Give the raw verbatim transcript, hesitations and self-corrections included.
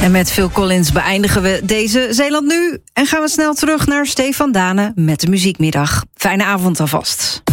En met Phil Collins beëindigen we deze Zeeland Nu. En gaan we snel terug naar Stefan Dane met de Muziekmiddag. Fijne avond alvast.